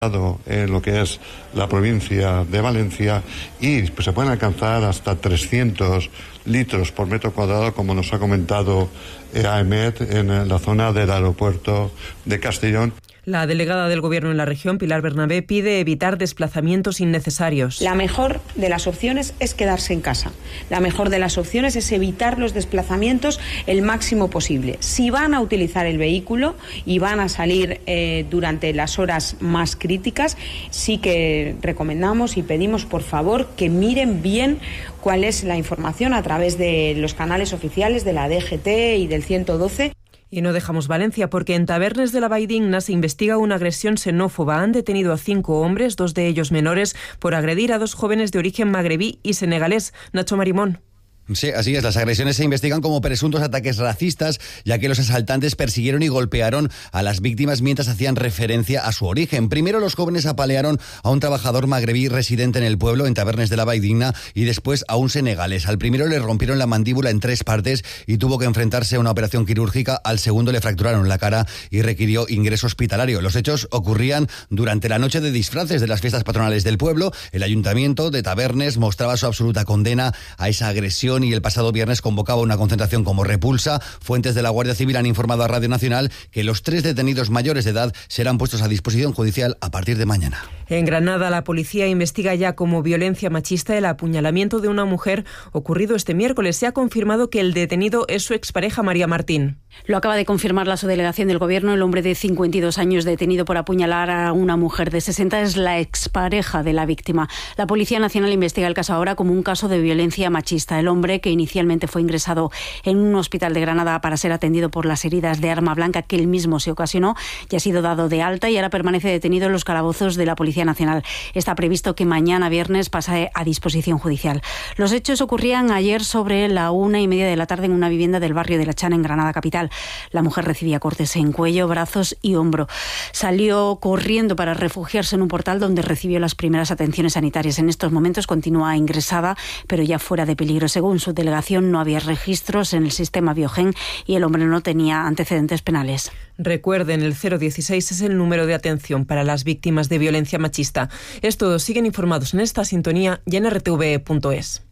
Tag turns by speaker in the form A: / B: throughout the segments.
A: en lo que es la provincia de Valencia, y se pueden alcanzar hasta 300 litros por metro cuadrado, como nos ha comentado AEMET, en la zona del aeropuerto de Castellón.
B: La delegada del Gobierno en la región, Pilar Bernabé, pide evitar desplazamientos innecesarios.
C: La mejor de las opciones es quedarse en casa. La mejor de las opciones es evitar los desplazamientos el máximo posible. Si van a utilizar el vehículo y van a salir durante las horas más críticas, sí que recomendamos y pedimos, por favor, que miren bien cuál es la información a través de los canales oficiales de la DGT y del 112.
B: Y no dejamos Valencia porque en Tavernes de la Valldigna se investiga una agresión xenófoba. Han detenido a 5 hombres, 2 de ellos menores, por agredir a 2 jóvenes de origen magrebí y senegalés. Nacho Marimón.
D: Sí, así es. Las agresiones se investigan como presuntos ataques racistas, ya que los asaltantes persiguieron y golpearon a las víctimas mientras hacían referencia a su origen. Primero los jóvenes apalearon a un trabajador magrebí residente en el pueblo, en Tavernes de la Valldigna, y después a un senegalés. Al primero le rompieron la mandíbula en 3 partes y tuvo que enfrentarse a una operación quirúrgica. Al segundo le fracturaron la cara y requirió ingreso hospitalario. Los hechos ocurrían durante la noche de disfraces de las fiestas patronales del pueblo. El ayuntamiento de Tavernes mostraba su absoluta condena a esa agresión y el pasado viernes convocaba una concentración como repulsa. Fuentes de la Guardia Civil han informado a Radio Nacional que los 3 detenidos mayores de edad serán puestos a disposición judicial a partir de mañana.
B: En Granada, la policía investiga ya como violencia machista el apuñalamiento de una mujer ocurrido este miércoles. Se ha confirmado que el detenido es su expareja María Martín.
E: Lo acaba de confirmar la subdelegación del Gobierno. El hombre de 52 años detenido por apuñalar a una mujer de 60 es la expareja de la víctima. La Policía Nacional investiga el caso ahora como un caso de violencia machista. El hombre, que inicialmente fue ingresado en un hospital de Granada para ser atendido por las heridas de arma blanca que él mismo se ocasionó, ya ha sido dado de alta y ahora permanece detenido en los calabozos de la Policía Nacional. Está previsto que mañana viernes pase a disposición judicial. Los hechos ocurrían ayer sobre la 1:30 de la tarde en una vivienda del barrio de La Chana, en Granada capital. La mujer recibía cortes en cuello, brazos y hombro. Salió corriendo para refugiarse en un portal donde recibió las primeras atenciones sanitarias. En estos momentos continúa ingresada, pero ya fuera de peligro. Según su delegación, no había registros en el sistema Biogen y el hombre no tenía antecedentes penales.
B: Recuerden, el 016 es el número de atención para las víctimas de violencia machista. Estos siguen informados en esta sintonía y en rtv.es.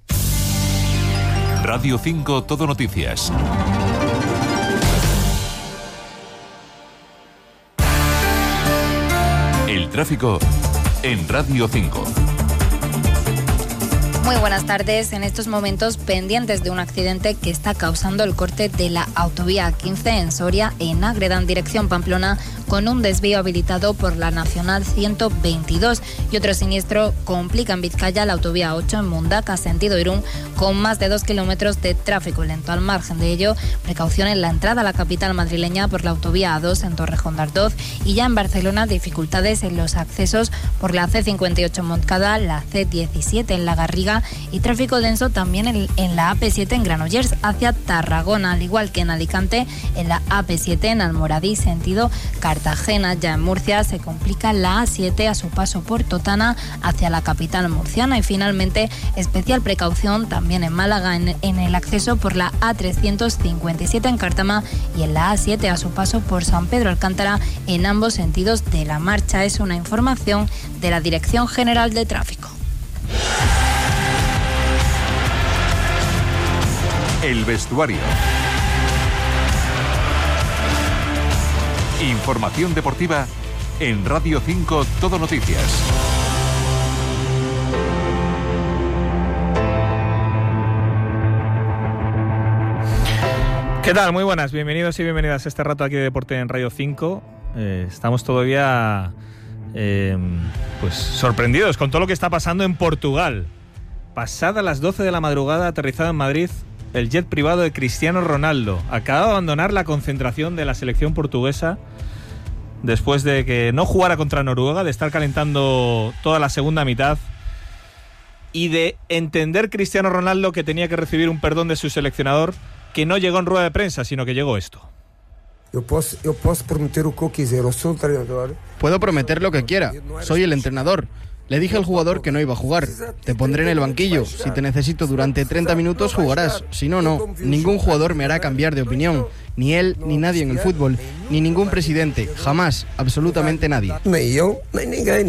F: Radio 5 Todo Noticias. El tráfico en Radio 5.
G: Muy buenas tardes. En estos momentos pendientes de un accidente que está causando el corte de la autovía 15 en Soria, en Ágreda, en dirección Pamplona, con un desvío habilitado por la Nacional 122. Y otro siniestro complica en Vizcaya la autovía 8 en Mundaca, sentido Irún, con más de 2 kilómetros de tráfico lento. Al margen de ello, precaución en la entrada a la capital madrileña por la autovía A2 en Torrejón de Ardoz, y ya en Barcelona dificultades en los accesos por la C58 en Montcada, la C17 en La Garriga y tráfico denso también en la AP7 en Granollers hacia Tarragona, al igual que en Alicante en la AP7 en Almoradí sentido Cartagena. Ya en Murcia se complica la A7 a su paso por Totana hacia la capital murciana, y finalmente especial precaución también en Málaga en el acceso por la A357 en Cártama y en la A7 a su paso por San Pedro Alcántara en ambos sentidos de la marcha. Es una información de la Dirección General de Tráfico.
F: El vestuario. Información deportiva en Radio 5 Todo Noticias.
H: ¿Qué tal? Muy buenas, bienvenidos y bienvenidas a este rato aquí de deporte en Radio 5. Estamos todavía pues sorprendidos con todo lo que está pasando en Portugal. Pasadas las 12 de la madrugada, aterrizado en Madrid el jet privado de Cristiano Ronaldo. Acaba de abandonar la concentración de la selección portuguesa después de que no jugara contra Noruega, de estar calentando toda la segunda mitad y de entender Cristiano Ronaldo que tenía que recibir un perdón de su seleccionador, que no llegó en rueda de prensa, sino que llegó esto.
I: Eu posso prometer o que eu quiser, eu sou o treinador.
J: Puedo prometer lo que quiera, soy el entrenador.
I: Le dije al jugador que no iba a jugar. Te pondré en el banquillo. Si te necesito durante 30 minutos, jugarás. Si no, no. Ningún jugador me hará cambiar de opinión. Ni él, ni nadie en el fútbol. Ni ningún presidente. Jamás. Absolutamente nadie.